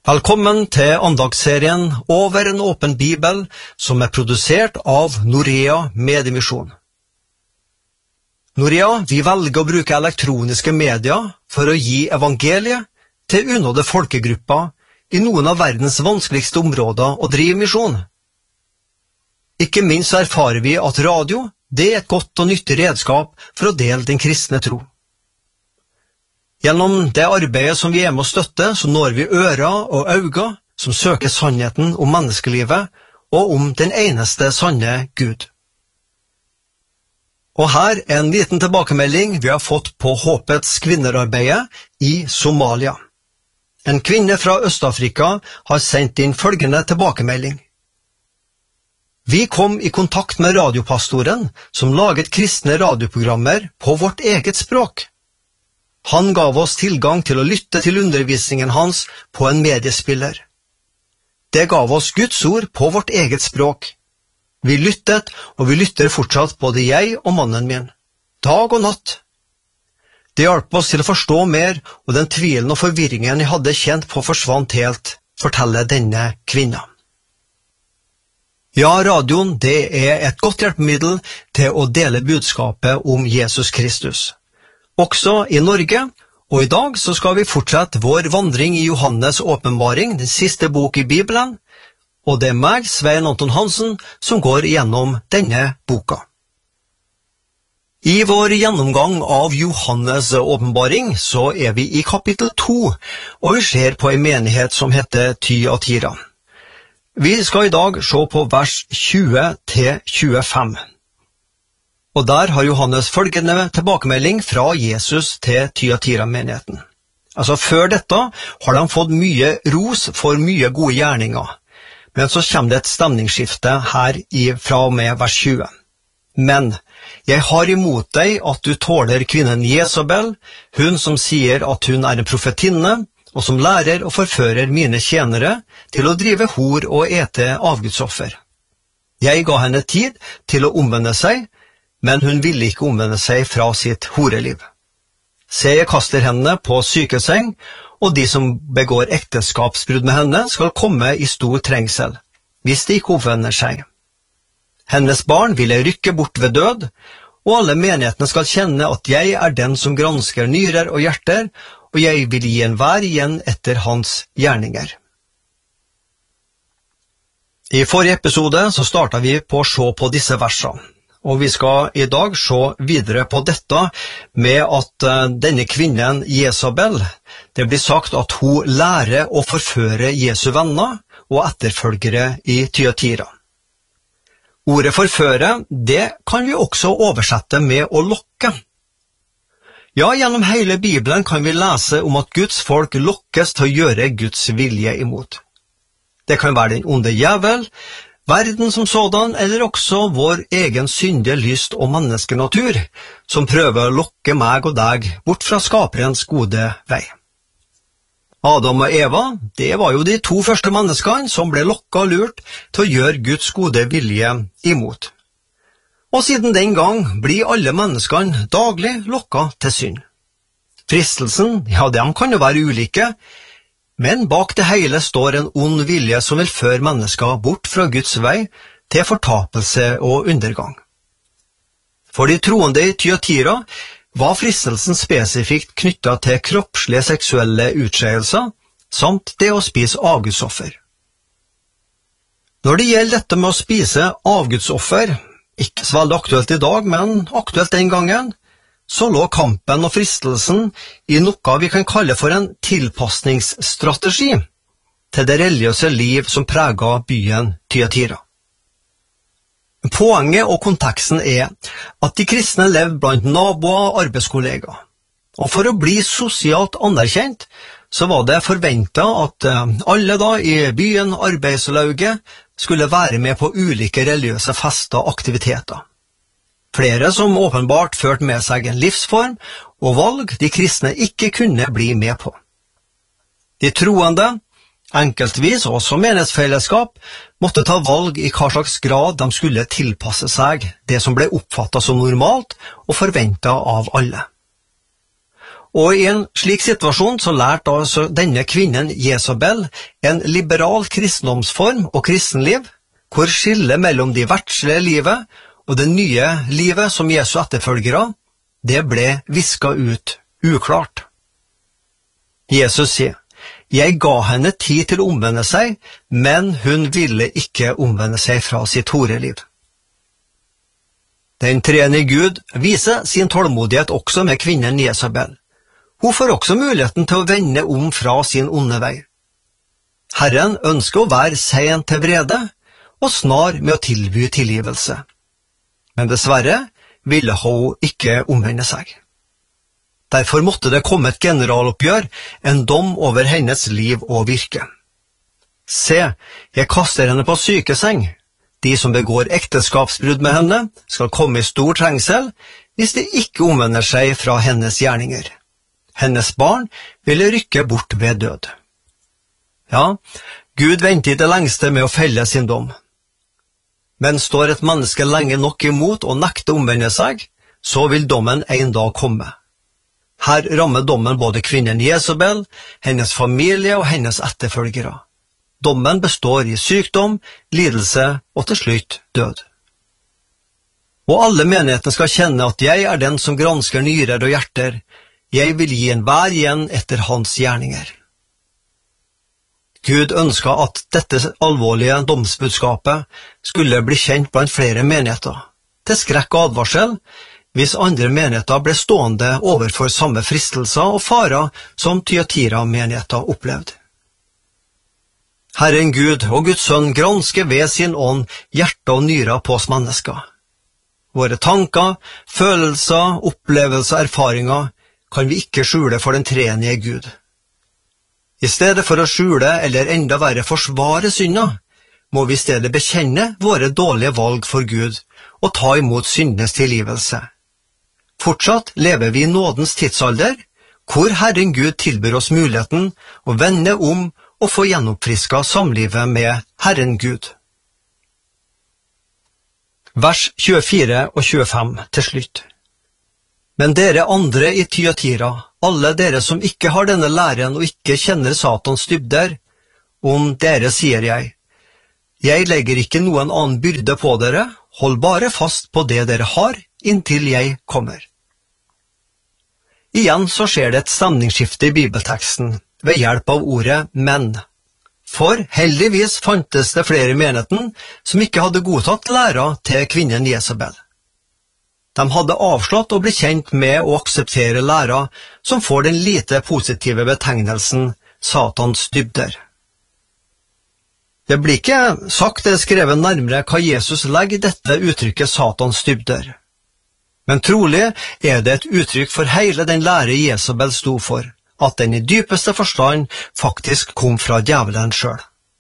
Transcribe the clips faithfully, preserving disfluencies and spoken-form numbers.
Velkommen til andagsserien Over en åpen bibel, som er produsert av Norea Mediemisjon. Norea, vi velger å bruke elektroniske medier for å gi evangeliet til unådde folkegrupper i noen av verdens vanskeligste områder å drive misjon. Ikke minst erfarer vi at radio, det er et godt og nyttig redskap for å dele den kristne tro. Gjennom det arbeidet som vi er med å støtte, så når vi ører og øyne som søker sannheten om menneskelivet og om den eneste sanne Gud. Og her er en liten tilbakemelding vi har fått på Håpets kvinnerarbeidet i Somalia. En kvinne fra Øst-Afrika har sendt inn følgende tilbakemelding. Vi kom i kontakt med radiopastoren som laget kristne radioprogrammer på vårt eget språk. Han gav oss tilgang til å lytte til undervisningen hans på en mediespiller. Det gav oss Guds ord på vårt eget språk. Vi lyttet, og vi lytter fortsatt både jeg og mannen min, dag og natt. Det hjalp oss til å forstå mer, og den tvilen og forvirringen jeg hadde kjent på forsvant helt, forteller denne kvinna. Ja, radioen, det er et godt hjelpemiddel til å dele budskapet om Jesus Kristus. Også i Norge, og i dag så skal vi fortsette vår vandring i Johannes åpenbaring, den siste bok i Bibelen, og det er meg, Svein Anton Hansen, som går gjennom denne boka. I vår gjennomgang av Johannes åpenbaring så er vi i kapittel to, og vi ser på en menighet som heter Thyatira. Vi skal i dag se på vers tjue til tjuefem. Og der har Johannes følgende tilbakemelding fra Jesus til Thyatira-menigheten. Altså før dette har de fått mye ros for mye gode gjerninger, men så kommer det et stemningsskifte her i, fra og med vers tjue. Men jeg har imot deg at du tåler kvinnen Jesabel, hun som sier at hun er en profetinne, og som lærer og forfører mine tjenere til å drive hor og ete avgudsoffer. Jeg ga henne tid til å omvende seg, men hun ville ikke omvende seg fra sitt horeliv. Se, jeg kaster henne på sykeseng, og de som begår ekteskapsbrudd med henne skal komme i stor trengsel, hvis de ikke omvender seg. Hennes barn vil jeg rykke bort ved død, og alle menighetene skal kjenne at jeg er den som gransker nyrer og hjerter, og jeg vil gi enhver igjen etter hans gjerninger. I forrige episode så startet vi på å se på disse versene. Og vi skal i dag se videre på dette med at denne kvinnen Jesabel, det blir sagt at hun lærer å forføre Jesu venner og etterfølgere i Thyatira. Ordet forføre, det kan vi også oversette med å lokke. Ja, gjennom hele Bibelen kan vi lese om at Guds folk lokkes til å gjøre Guds vilje imot. Det kan være den onde djevel, verden som sådan, eller også vår egen syndige lyst og menneskenatur, som prøver å lokke meg og deg bort fra skaperens gode vei. Adam og Eva, det var jo de to første menneskene som ble lokket og lurt til å gjøre Guds gode vilje imot. Og siden den gang blir alle menneskene daglig lokket til synd. Fristelsen, ja, de kan jo være ulike, men bak det hele står en ond vilje som vil føre mennesker bort fra Guds vei til fortapelse og undergang. For de troende i Thyatira var fristelsen spesifikt knyttet til kroppslige seksuelle utskeielser, samt det å spise avgudsoffer. Når det gjelder dette med å spise avgudsoffer, ikke så veldig aktuelt i dag, men aktuelt den gangen, så lå kampen og fristelsen i noe vi kan kalle for en tilpasningsstrategi til det religiøse liv som preget byen Thyatira. Poenget og konteksten er at de kristne levde blant naboer og arbeidskollegaer, og for å bli sosialt anerkjent så var det forventet at alle da i byen arbeidslauget skulle være med på ulike religiøse fester og aktiviteter. Flere som åpenbart førte med seg en livsform og valg de kristne ikke kunne bli med på. De troende, enkeltvis og som menighetsfellesskap, måtte ta valg i hva slags grad de skulle tilpasse seg det som ble oppfattet som normalt og forventet av alle. Og i en slik situasjon så lærte altså denne kvinnen Jezabel en liberal kristendomsform og kristenliv, hvor skillet mellom de verdslige livet og det nye livet som Jesu etterfølgere, det ble visket ut uklart. Jesus sier, «Jeg ga henne tid til å omvende seg, men hun ville ikke omvende seg fra sitt horeliv.» Den treende Gud viser sin tålmodighet også med kvinnen Jezabel. Hun får også muligheten til å vende om fra sin onde vei. Herren ønsker å være sen til vrede, og snar med å tilby tilgivelse. Men dessverre ville hun ikke omvende seg. Derfor måtte det komme et generaloppgjør, en dom over hennes liv og virke. Se, jeg kaster henne på sykeseng. De som begår ekteskapsbrudd med henne, skal komme i stor trengsel, hvis de ikke omvender seg fra hennes gjerninger. Hennes barn ville rykke bort ved død. Ja, Gud venter i det lengste med å felle sin dom. Men står et menneske lenge nok imot og nekter å omvende seg, så vil dommen en dag komme. Her rammer dommen både kvinnen Jezabel, hennes familie og hennes etterfølgere. Dommen består i sykdom, lidelse og til slutt død. Og alle menighetene skal kjenne at jeg er den som gransker nyrer og hjerter. Jeg vil gi en hver igjen etter hans gjerninger. Gud ønsket at dette alvorlige domsbudskapet skulle bli kjent blant flere menigheter, til skrekk og advarsel, hvis andre menigheter ble stående overfor samme fristelser og farer som Thyatira-menigheter opplevde. Herren Gud og Guds sønn gransker ved sin ånd hjerte og nyrer på oss mennesker. Våre tanker, følelser, opplevelser, erfaringer kan vi ikke skjule for den treenige Gud. I stedet for å skjule eller enda verre forsvare synda, må vi i stedet bekjenne våre dårlige valg for Gud og ta imot syndenes tilgivelse. Fortsatt lever vi i nådens tidsalder, hvor Herren Gud tilbyr oss muligheten å vende om og få gjenoppfrisket samlivet med Herren Gud. Vers tjuefire og tjuefem til slutt. Men dere andre i Thyatira, alle dere som ikke har denne læren og ikke kjenner Satans dybder, om dere sier jeg, jeg legger ikke noen annen byrde på dere, hold bare fast på det dere har, inntil jeg kommer. Igjen så skjer det et stemningsskifte i bibelteksten, ved hjelp av ordet «men». For heldigvis fantes det flere i menigheten som ikke hadde godtatt læra til kvinnen Jezabel. De hadde avslått å bli kjent med å akseptere læra som får den lite positive betegnelsen Satans dybder. Det blir ikke sagt eller skrevet nærmere hva Jesus legger i dette uttrykket Satans dybder. Men trolig er det et uttrykk for hele den lære Jezabel sto for, at den i dypeste forstand faktisk kom fra djevelen selv.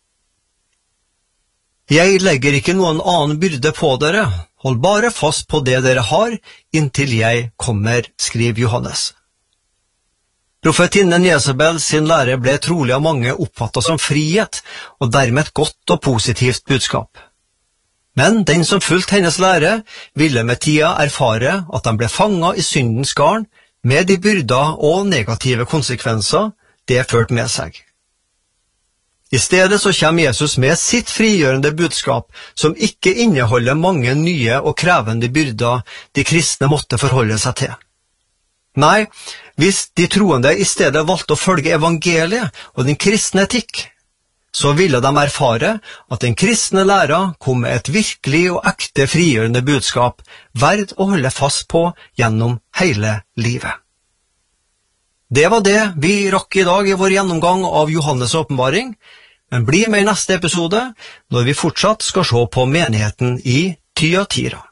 Jeg legger ikke noen annen byrde på dere, hold bare fast på det dere har, inntil jeg kommer, skriver Johannes. Profetinnen Jezabel sin lære ble trolig av mange oppfattet som frihet, og dermed et godt og positivt budskap. Men den som fulgte hennes lære, ville med tida erfare at de ble fanget i syndens garn, med de byrder og negative konsekvenser det førte med seg. I stedet så kommer Jesus med sitt frigjørende budskap, som ikke inneholder mange nye og krevende byrder de kristne måtte forholde seg til. Nei, hvis de troende i stedet valgte å følge evangeliet og den kristne etikk, så ville de erfare at den kristne læra kom med et virkelig og ekte frigjørende budskap, verd å holde fast på gjennom hele livet. Det var det vi rakk i dag i vår gjennomgang av Johannes' åpenbaring, men bli med i neste episode når vi fortsatt skal se på menigheten i Thyatira.